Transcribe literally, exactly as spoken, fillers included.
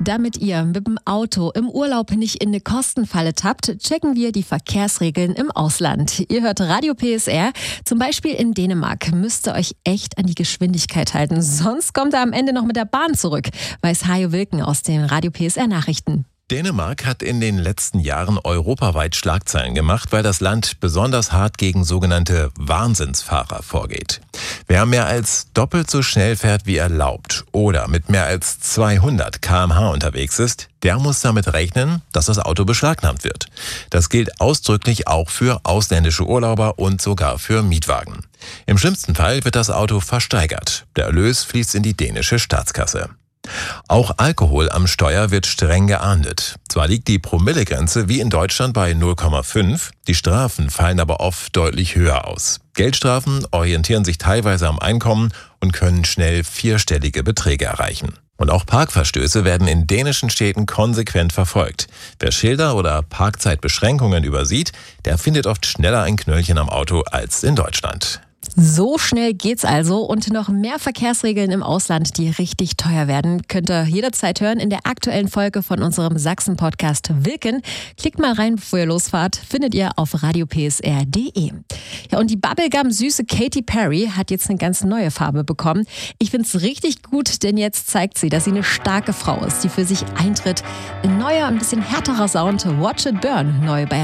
Damit ihr mit dem Auto im Urlaub nicht in eine Kostenfalle tappt, checken wir die Verkehrsregeln im Ausland. Ihr hört Radio P S R. Zum Beispiel in Dänemark müsst ihr euch echt an die Geschwindigkeit halten. Sonst kommt ihr am Ende noch mit der Bahn zurück, weiß Hajo Wilken aus den Radio P S R Nachrichten. Dänemark hat in den letzten Jahren europaweit Schlagzeilen gemacht, weil das Land besonders hart gegen sogenannte Wahnsinnsfahrer vorgeht. Wer mehr als doppelt so schnell fährt wie erlaubt oder mit mehr als zweihundert Kilometer pro Stunde unterwegs ist, der muss damit rechnen, dass das Auto beschlagnahmt wird. Das gilt ausdrücklich auch für ausländische Urlauber und sogar für Mietwagen. Im schlimmsten Fall wird das Auto versteigert. Der Erlös fließt in die dänische Staatskasse. Auch Alkohol am Steuer wird streng geahndet. Zwar liegt die Promillegrenze wie in Deutschland bei null Komma fünf, die Strafen fallen aber oft deutlich höher aus. Geldstrafen orientieren sich teilweise am Einkommen und können schnell vierstellige Beträge erreichen. Und auch Parkverstöße werden in dänischen Städten konsequent verfolgt. Wer Schilder oder Parkzeitbeschränkungen übersieht, der findet oft schneller ein Knöllchen am Auto als in Deutschland. So schnell geht's also, und noch mehr Verkehrsregeln im Ausland, die richtig teuer werden, könnt ihr jederzeit hören in der aktuellen Folge von unserem Sachsen-Podcast Wilken. Klickt mal rein, bevor ihr losfahrt, findet ihr auf radio p s r punkt d e. Ja, und die Bubblegum-süße Katy Perry hat jetzt eine ganz neue Farbe bekommen. Ich find's richtig gut, denn jetzt zeigt sie, dass sie eine starke Frau ist, die für sich eintritt. Ein neuer, ein bisschen härterer Sound, Watch It Burn, neu bei